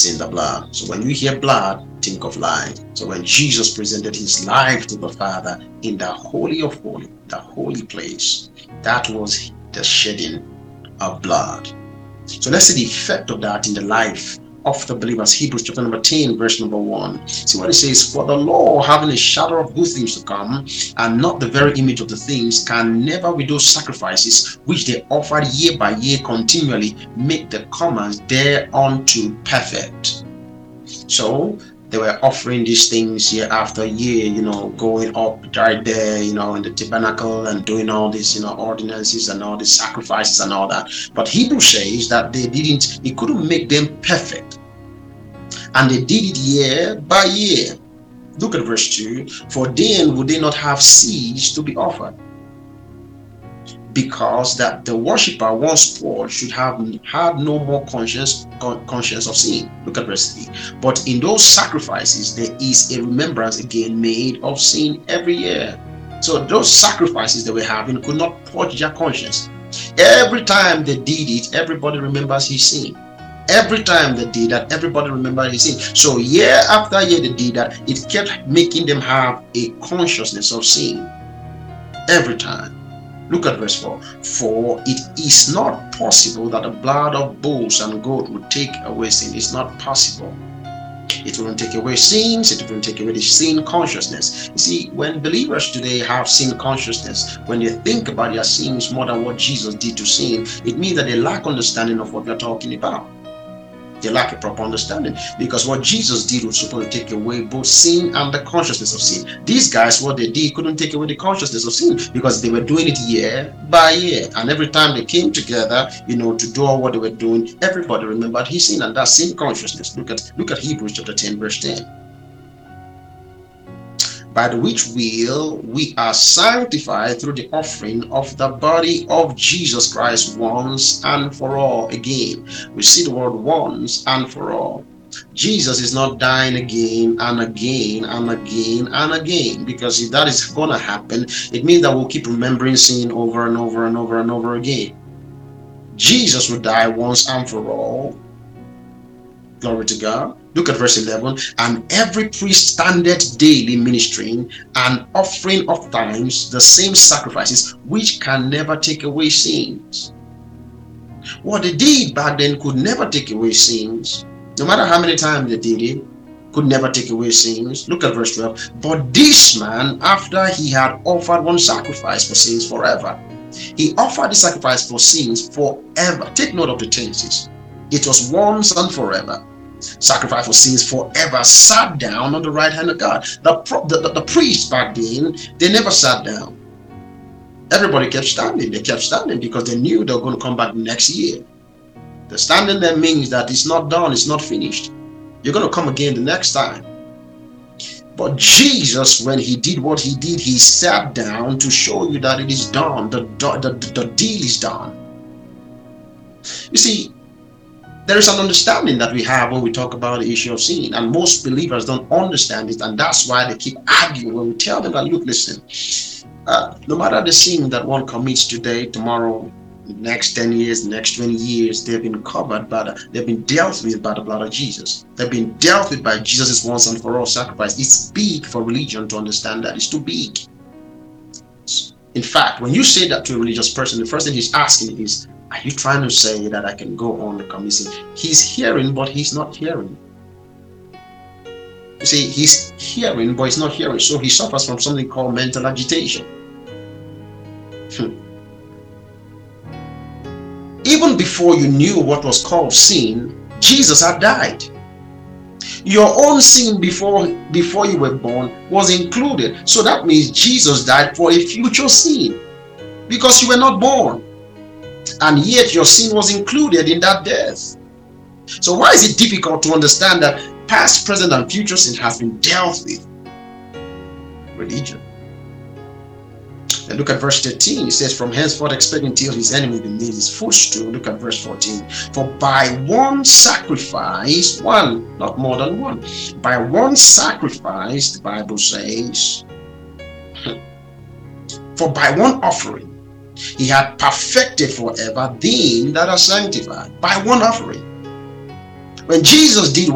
seen the blood. So when you hear blood, think of life. So when Jesus presented his life to the Father in the Holy of Holies, the holy place, that was the shedding of blood. So let's see the effect of that in the life of the believers. Hebrews chapter number 10, verse number 1. See what it says: for the law, having a shadow of good things to come, and not the very image of the things, can never with those sacrifices which they offered year by year continually make the comers thereunto perfect. So they were offering these things year after year, going up right there, in the tabernacle, and doing all these, ordinances and all these sacrifices and all that. But Hebrew says that it couldn't make them perfect. And they did it year by year. Look at verse 2. For then would they not have ceased to be offered, because that the worshipper once poured should have had no more conscience of sin. Look at verse 3. But in those sacrifices there is a remembrance again made of sin every year. So those sacrifices they were having could not purge their conscience. Every time they did it, everybody remembers his sin. Every time they did that, everybody remembered his sin. So year after year they did that, it kept making them have a consciousness of sin every time. Look at verse 4. For it is not possible that the blood of bulls and goats would take away sin. It's not possible. It won't take away sins. It won't take away the sin consciousness. You see, when believers today have sin consciousness, when they think about their sins more than what Jesus did to sin, it means that they lack understanding of what we're talking about. They lack a proper understanding, because what Jesus did was supposed to take away both sin and the consciousness of sin. These guys, what they did couldn't take away the consciousness of sin, because they were doing it year by year, and every time they came together, to do all what they were doing, everybody remembered his sin, and that sin consciousness. Look at Hebrews chapter 10, verse 10. By the which will we are sanctified through the offering of the body of Jesus Christ once and for all. Again, we see the word once and for all. Jesus is not dying again and again and again and again, because if that is going to happen, it means that we'll keep remembering sin over and over and over and over again. Jesus will die once and for all. Glory to God. Look at verse 11. And every priest standeth daily ministering and offering of times the same sacrifices, which can never take away sins. What they did back then could never take away sins. No matter how many times they did it, could never take away sins. Look at verse 12. But this man, after he had offered one sacrifice for sins forever, he offered the sacrifice for sins forever. Take note of the tenses. It was once and forever. Sacrifice for sins forever, sat down on the right hand of God. The priests back then, they never sat down. Everybody kept standing. They kept standing because they knew they were going to come back next year. The standing there means that it's not done, it's not finished. You're going to come again the next time. But Jesus, when he did what he did, he sat down to show you that it is done. The deal is done. You see, there is an understanding that we have when we talk about the issue of sin, and most believers don't understand it, and that's why they keep arguing when we tell them that, look, listen, no matter the sin that one commits today, tomorrow, next 10 years, next 20 years, they've been covered they've been dealt with by the blood of Jesus. They've been dealt with by Jesus' once and for all sacrifice. It's big for religion to understand that. It's too big. In fact, when you say that to a religious person, the first thing he's asking is, are you trying to say that I can go on and commit sin? He's hearing, but he's not hearing. You see, he's hearing, but he's not hearing. So he suffers from something called mental agitation. Even before you knew what was called sin, Jesus had died. Your own sin before you were born was included. So that means Jesus died for a future sin, because you were not born. And yet your sin was included in that death. So why is it difficult to understand that past, present, and future sin has been dealt with? Religion. And look at verse 13. It says, from henceforth expecting till his enemy be made his footstool. Look at verse 14. For by one sacrifice, one, not more than one, by one sacrifice, the Bible says, for by one offering, he had perfected forever them that are sanctified. By one offering. When Jesus did